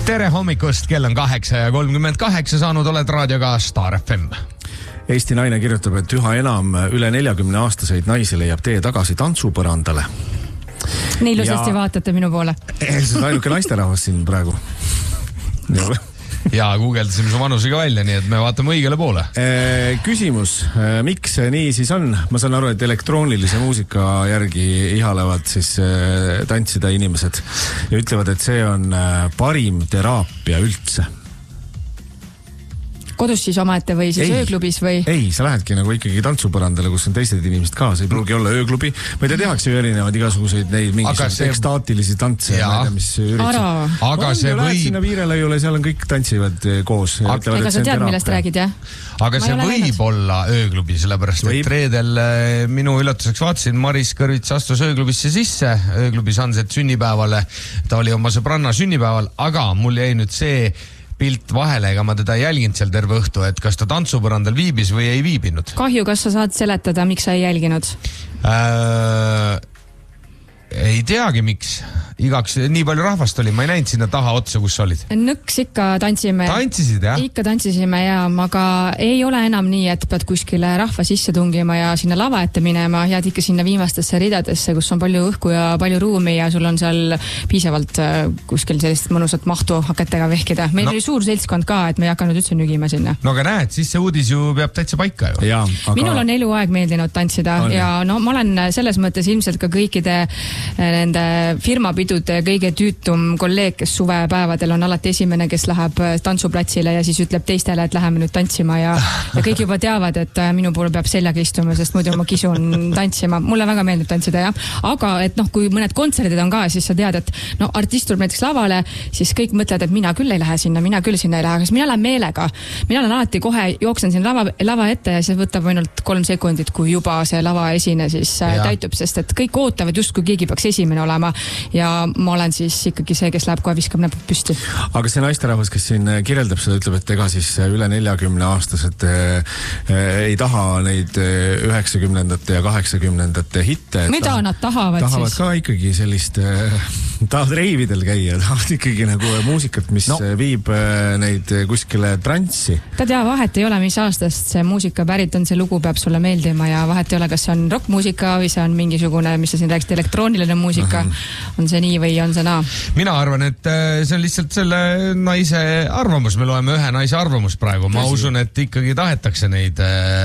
Tere hommikust, kell on 8:38 saanud, oled raadioga Star FM. Eesti naine kirjutab, et üha enam üle 40-aastaseid naisi leiab tee tagasi tantsupõrandale. Nii ilusasti vaatate minu poole. See on ainuke naisterahvas siin praegu. Ja guugeldasime su vanusega välja, nii et me vaatame õigele poole. Küsimus, miks nii siis on? Ma saan aru, et elektroonilise muusika järgi ihalevad siis tantsida inimesed ja ütlevad, et see on parim teraapia üldse. Kodus siis omaette või siis ööklubis või? Ei, sa lähedki nagu ikkagi tantsupõrandale, kus on teised inimesed ka, see ei pruugi olla ööklubi. Ma ei tea, tehakse ju erinevad igasuguseid neid mingisuguseid ekstaatilisi tantse. Aga see võib... Sinna Viirelaiule, seal on kõik tantsivad koos. Ega sa tead, millest räägid, jah? Aga see võib olla ööklubi, sellepärast, et reedel minu üllatuseks vaatasin, Maris Kõrvits astus ööklubisse sisse, ööklubi Sunset sünnipäevale. Ta oli oma sõbranna sünnipäeval, aga mul jäi nüüd see pilt vahele, ega ma teda jälginud seal terve õhtu, et kas ta tantsupõrandal viibis või ei viibinud. Kahju, kas sa saad seletada, miks sa ei jälginud? Ei teagi, miks. Igaks nii palju rahvast oli, ma ei näinud sinna taha otsa, kus sa olid. Nõks ikka tantsime. Tantsisid, jah? Ikka tantsisime, ja, aga ei ole enam nii, et pead kuskile rahva sisse tungima ja sinna lava ette minema, jääd ikka sinna viimastesse ridadesse, kus on palju õhku ja palju ruumi ja sul on seal piisavalt kuskil sellist mõnusat mahtu hakatega vehkida. Meil oli suur seltskond ka, et me ei hakanud üldse nügima sinna. No aga näed, siis see uudis ju peab täitsa paika ju. Ja, aga... Minul on eluaeg meeldinud tantsida ja no ma olen selles mõttes ilmselt ka kõikide nende firmapidude kõige tüütum kolleeg, kes suvepäevadel on alati esimene, kes läheb tantsuplatsile ja siis ütleb teistele, et läheme nüüd tantsima ja kõik juba teavad, et minu poole peab seljaga istuma, sest muidu ma kisun tantsima. Mulle väga meeldib tantsida, jah. Aga et kui mõned kontserdid on ka, siis sa tead, et artist tuleb näiteks lavale, siis kõik mõtlevad, et mina küll ei lähe sinna, mina küll sinna ei lähe, aga mina lähen meelega. Mina olen alati kohe, jooksen siin lava ette ja see võtab ainult 3 sekundit, kui juba see lava esine siis täitub, sest et kõik ootavad just, kui keegi peaks esimene olema ja ma olen siis ikkagi see, kes läheb kohe viskab näpud püsti. Aga see naisterahvas, kes siin kirjeldab seda, ütleb, et ega siis üle 40-aastased ei taha neid 90-ndate ja 80-ndate hitte. Mida nad tahavad siis? Tahavad ka ikkagi sellist, tahavad reividel käia, tahavad ikkagi nagu muusikat, mis viib neid kuskile transsi. Ta tea, vahet ei ole, mis aastast see muusika pärit on, see lugu peab sulle meeldima ja vahet ei ole, kas see on rockmuusika või see on mingisugune, mis sa siin rääksid, elektrooniline muusika, on see nii või on see naa? Mina arvan, et see on lihtsalt selle naise arvamus, me loeme ühe naise arvamus praegu, ma usun, et ikkagi tahetakse neid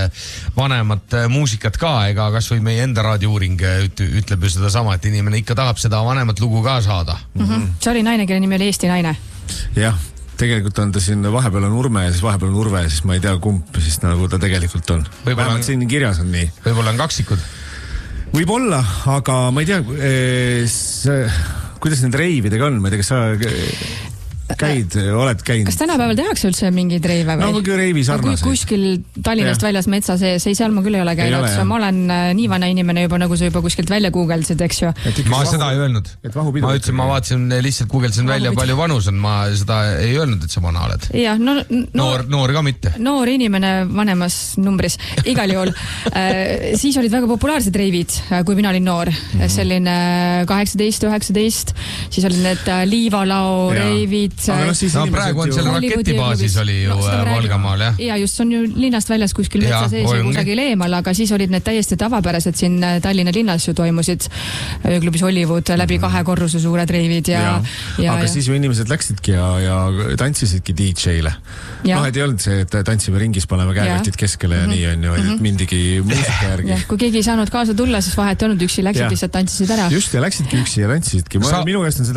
vanemat muusikat ka, ega kas või meie enda raadiouuring ütleb ju seda sama, et inimene ikka tahab seda vanemat lugu ka saada. See oli naine, kelle nimi oli Eesti naine. Jah, tegelikult on ta siin, vahepeal on Urme ja siis vahepeal on Urve ja siis ma ei tea kumb siis nagu ta tegelikult on. Vähemalt siin kirjas on nii. Võib-olla on kaksikud. Võib-olla, aga ma ei tea, kuidas nende reividega on, ma ei tea, kas sa oled käinud? Kas tänapäeval tehakse üldse mingeid reive või? No, kui reivi sarnaseid. Kuskil Tallinnast väljas metsa sees, ei seal ma küll ei ole käinud. Ma olen nii vana inimene juba, nagu sa juba kuskilt välja guugeldasid, eks ju. Ma seda ei öelnud. Ma ütlesin, ma vaatasin, lihtsalt guugeldasin välja, palju vanus on. Ma seda ei öelnud, et sa vana oled. Ja, noor ka mitte. Noor inimene vanemas numbris. Igal juhul. Siis olid väga populaarsed reivid, kui mina olin noor. Selline 18-19. Siis olid need liivalao reivid. Praegu on seal raketibaasis oli ju Valgamaal, jah? Ja just, on ju linnast väljas kuskil metsa sees ja kusagil eemal, aga siis olid need täiesti tavapärased siin Tallinna linnas ju toimusid ööklubis Hollywood läbi 2 korruse suured reivid aga siis ju inimesed läksidki ja tantsisidki DJ-le. Et ei olnud see, et tantsime ringis, paneme käekotid keskele ja nii on ju, et mindigi muusika järgi. Kui keegi ei saanud kaasa tulla, siis vahet olnud üksi läksid lihtsalt tantsisid ära. Just, ja läksidki üksi ja tantsisidki. Minu käest on seda